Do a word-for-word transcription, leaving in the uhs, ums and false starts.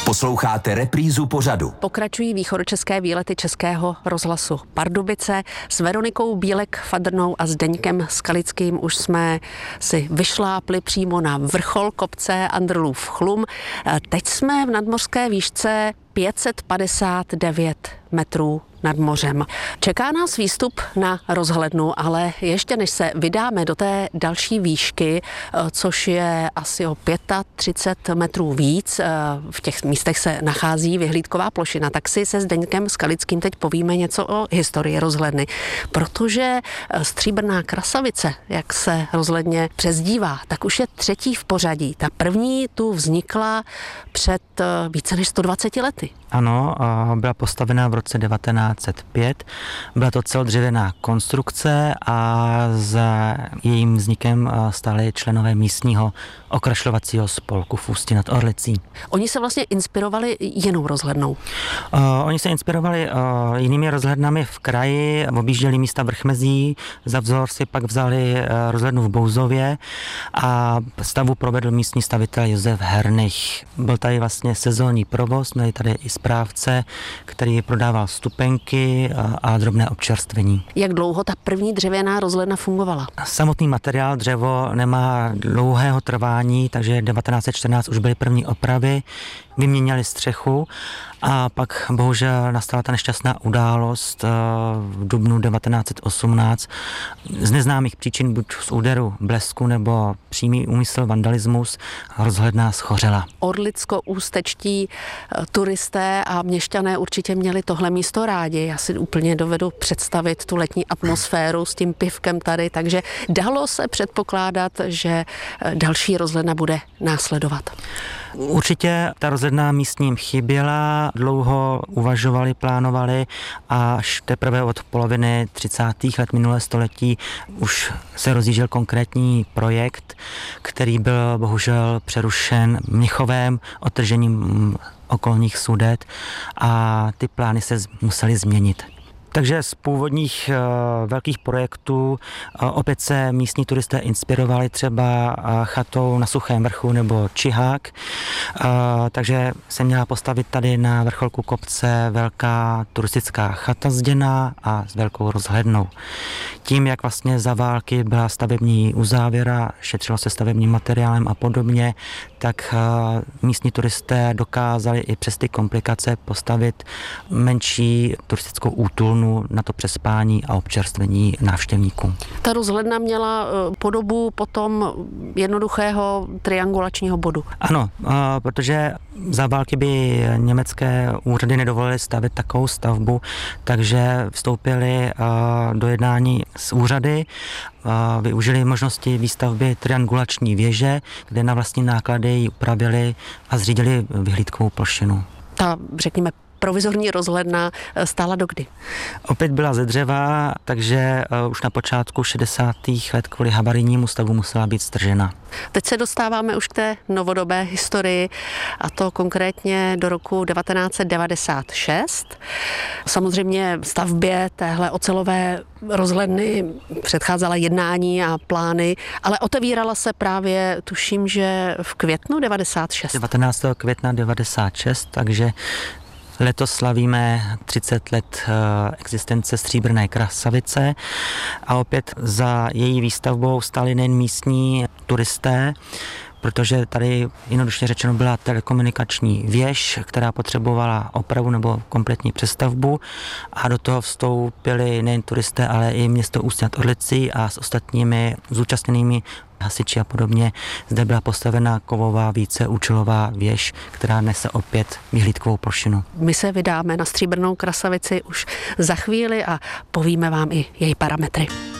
Posloucháte reprízu pořadu. Pokračují východočeské výlety Českého rozhlasu Pardubice. S Veronikou Bílek-Fadrnou a Zdeňkem Skalickým už jsme si vyšlápli přímo na vrchol kopce Andrlův chlum. Teď jsme v nadmořské výšce pět set padesát devět metrů nad mořem. Čeká nás výstup na rozhlednu, ale ještě než se vydáme do té další výšky, což je asi o třicet pět metrů víc, v těch místech se nachází vyhlídková plošina, tak si se Zdeňkem Skalickým teď povíme něco o historii rozhledny, protože Stříbrná krasavice, jak se rozhledně přezdívá, tak už je třetí v pořadí. Ta první tu vznikla před více než sto dvaceti lety. Ano, byla postavena v roce devatenáct set pět. Byla to celodřevěná konstrukce a za jejím vznikem stáli členové místního okrašlovacího spolku v Ústí nad Orlicí. Oni se vlastně inspirovali jinou rozhlednou. Uh, oni se inspirovali uh, jinými rozhlednami v kraji, objížděli místa Vrchmezí, za vzor si pak vzali uh, rozhlednu v Bouzově a stavbu provedl místní stavitel Josef Hernich. Byl tady vlastně sezónní provoz, měli tady i správce, který prodával stupenky uh, a drobné občerstvení. Jak dlouho ta první dřevěná rozhledna fungovala? Samotný materiál dřevo nemá dlouhého trvání, takže devatenáct set čtrnáct už byly první opravy, vyměnili střechu a pak bohužel nastala ta nešťastná událost v dubnu devatenáct set osmnáct. Z neznámých příčin, buď z úderu blesku nebo přímý úmysl vandalismus, rozhledna schořela. Orlicko-ústečtí turisté a měšťané určitě měli tohle místo rádi. Já si úplně dovedu představit tu letní atmosféru s tím pivkem tady, takže dalo se předpokládat, že další rozhledna bude následovat. Určitě ta rozhledna místním chyběla, dlouho uvažovali, plánovali a až teprve od poloviny třicátých let minulé století už se rozjížděl konkrétní projekt, který byl bohužel přerušen Mnichovem, odtržením okolních Sudet a ty plány se musely změnit. Takže z původních uh, velkých projektů uh, opět se místní turisté inspirovali třeba uh, chatou na Suchém vrchu nebo Čihák, uh, takže se měla postavit tady na vrcholku kopce velká turistická chata zděná a s velkou rozhlednou. Tím, jak vlastně za války byla stavební uzávěra, šetřilo se stavebním materiálem a podobně, tak uh, místní turisté dokázali i přes ty komplikace postavit menší turistickou útulnu na to přespání a občerstvení návštěvníků. Ta rozhledna měla podobu potom jednoduchého triangulačního bodu. Ano, protože za války by německé úřady nedovolily stavět takovou stavbu, takže vstoupili do jednání s úřady, využili možnosti výstavby triangulační věže, kde na vlastní náklady ji upravili a zřídili vyhlídkovou plošinu. Ta, řekněme, provizorní rozhledna stála dokdy? Opět byla ze dřeva, takže už na počátku šedesátých let kvůli havarijnímu stavu musela být stržena. Teď se dostáváme už k té novodobé historii, a to konkrétně do roku devatenáct set devadesát šest. Samozřejmě stavbě téhle ocelové rozhledny předcházela jednání a plány, ale otevírala se právě, tuším, že v květnu devadesát šest. devatenáctého května devadesát šest, takže letos slavíme třicet let existence Stříbrné krasavice a opět za její výstavbou stáli nejen místní turisté, protože tady jednoduše řečeno byla telekomunikační věž, která potřebovala opravu nebo kompletní přestavbu a do toho vstoupili nejen turisté, ale i město Ústí nad Orlicí a s ostatními zúčastněnými hasiči a podobně. Zde byla postavena kovová víceúčelová věž, která nese opět vyhlídkovou plošinu. My se vydáme na Stříbrnou krasavici už za chvíli a povíme vám i její parametry.